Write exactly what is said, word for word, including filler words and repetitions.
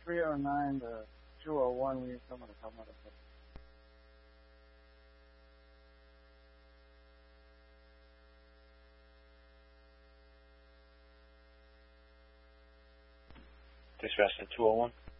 three oh nine to two oh one, we need someone to come with us. Dispatch to two oh one.